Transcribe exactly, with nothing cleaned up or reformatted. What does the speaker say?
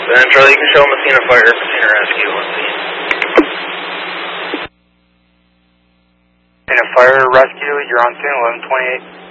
Central, you can show Messina Fire, Messina Rescue, let's see. Messina Fire Rescue, you're on scene, eleven twenty-eight.